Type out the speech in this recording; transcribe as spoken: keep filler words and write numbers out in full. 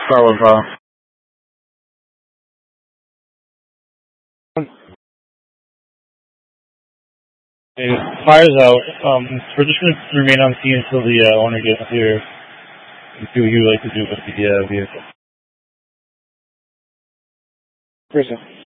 Car one file. Okay, fire's out. Um, we're just going to remain on scene until the uh, owner gets here and see what he would like to do with the uh, vehicle. Prison.